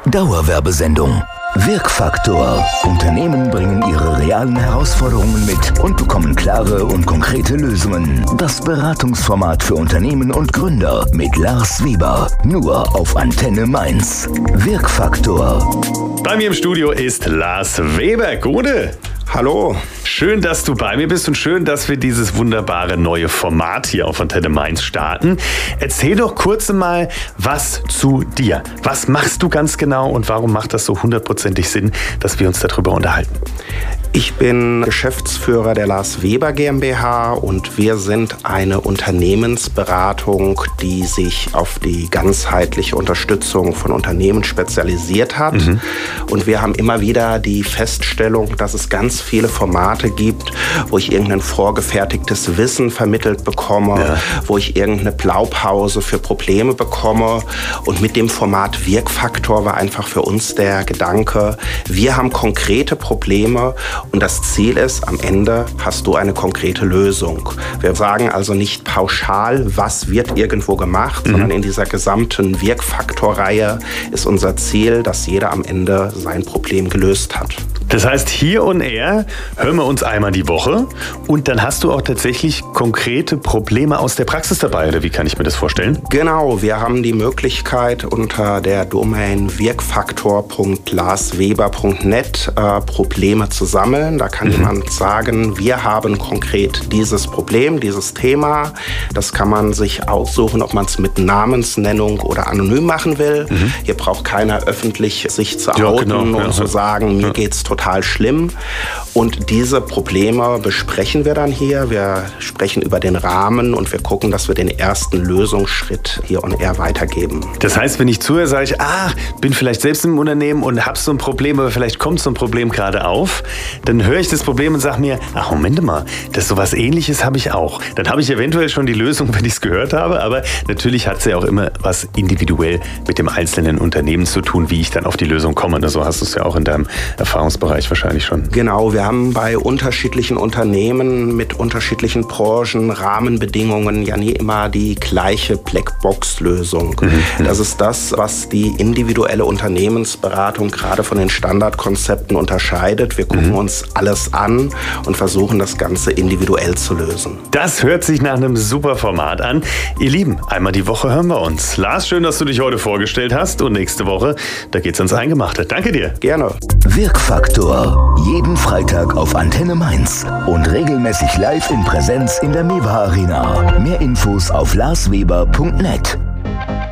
Dauerwerbesendung. Wirkfaktor. Unternehmen bringen ihre realen Herausforderungen mit und bekommen klare und konkrete Lösungen. Das Beratungsformat für Unternehmen und Gründer mit Lars Weber. Nur auf Antenne Mainz. Wirkfaktor. Bei mir im Studio ist Lars Weber. Gute. Hallo. Schön, dass du bei mir bist und schön, dass wir dieses wunderbare neue Format hier auf Antenne Mainz starten. Erzähl doch kurz mal was zu dir. Was machst du ganz genau und warum macht das so hundertprozentig Sinn, dass wir uns darüber unterhalten? Ich bin Geschäftsführer der Lars Weber GmbH und wir sind eine Unternehmensberatung, die sich auf die ganzheitliche Unterstützung von Unternehmen spezialisiert hat. Und wir haben immer wieder die Feststellung, dass es ganz viele Formate gibt, wo ich irgendein vorgefertigtes Wissen vermittelt bekomme, wo ich irgendeine Blaupause für Probleme bekomme. Und mit dem Format Wirkfaktor war einfach für uns der Gedanke, wir haben konkrete Probleme. Und das Ziel ist, am Ende hast du eine konkrete Lösung. Wir sagen also nicht pauschal, was wird irgendwo gemacht, sondern in dieser gesamten Wirkfaktorreihe ist unser Ziel, dass jeder am Ende sein Problem gelöst hat. Das heißt, hier on air hören wir uns einmal die Woche und dann hast du auch tatsächlich konkrete Probleme aus der Praxis dabei, oder wie kann ich mir das vorstellen? Genau, wir haben die Möglichkeit unter der Domain wirkfaktor.larsweber.net Probleme zu sammeln. Da kann jemand sagen, wir haben konkret dieses Problem, dieses Thema. Das kann man sich aussuchen, ob man es mit Namensnennung oder anonym machen will. Hier braucht keiner öffentlich sich zu outen und zu sagen, mir geht's total schlimm. Und diese Probleme besprechen wir dann hier. Wir sprechen über den Rahmen und wir gucken, dass wir den ersten Lösungsschritt hier on air weitergeben. Das heißt, wenn ich zuhöre, sage ich, bin vielleicht selbst im Unternehmen und habe so ein Problem, aber vielleicht kommt so ein Problem gerade auf, dann höre ich das Problem und sage mir, Moment mal, das sowas Ähnliches habe ich auch. Dann habe ich eventuell schon die Lösung, wenn ich es gehört habe, aber natürlich hat es ja auch immer was individuell mit dem einzelnen Unternehmen zu tun, wie ich dann auf die Lösung komme. Und so hast du es ja auch in deinem Erfahrungsbereich wahrscheinlich schon. Genau, wir haben bei unterschiedlichen Unternehmen mit unterschiedlichen Branchen, Rahmenbedingungen ja nie immer die gleiche Blackbox-Lösung. Das ist das, was die individuelle Unternehmensberatung gerade von den Standardkonzepten unterscheidet. Wir gucken uns alles an und versuchen, das Ganze individuell zu lösen. Das hört sich nach einem super Format an. Ihr Lieben, einmal die Woche hören wir uns. Lars, schön, dass du dich heute vorgestellt hast und nächste Woche, da geht's ans Eingemachte. Danke dir. Gerne. Wirkfaktor. Jeden Freitag auf Antenne Mainz und regelmäßig live in Präsenz in der Mewa Arena. Mehr Infos auf larsweber.net.